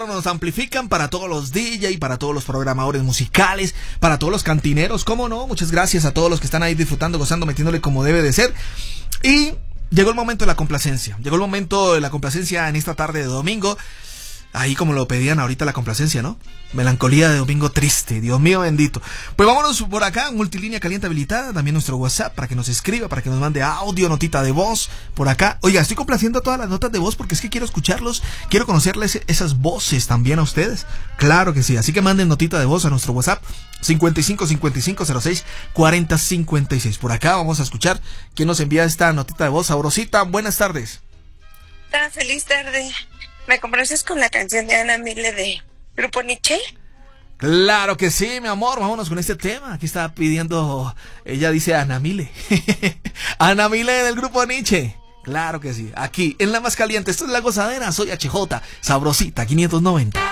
Nos amplifican para todos los DJ, para todos los programadores musicales, para todos los cantineros, ¿cómo no? Muchas gracias a todos los que están ahí disfrutando, gozando, metiéndole como debe de ser. Y llegó el momento de la complacencia. Llegó el momento de la complacencia en esta tarde de domingo. Ahí como lo pedían ahorita la complacencia, ¿no? Melancolía de domingo triste, Dios mío bendito. Pues vámonos por acá, multilínea caliente habilitada, también nuestro WhatsApp para que nos escriba, para que nos mande audio, notita de voz por acá. Oiga, estoy complaciendo todas las notas de voz porque es que quiero escucharlos, quiero conocerles esas voces también a ustedes. Claro que sí, así que manden notita de voz a nuestro WhatsApp 55 55 06 40 56. Por acá vamos a escuchar quién nos envía esta notita de voz. Sabrosita, buenas tardes. Feliz tarde. ¿Me complaces con la canción de Ana Mile de Grupo Nietzsche? Claro que sí, mi amor, vámonos con este tema. Aquí está pidiendo, ella dice Ana Mile. Ana Mile del Grupo Nietzsche. Claro que sí, aquí en La Más Caliente. Esto es La Gozadera, soy HJ, Sabrosita 590.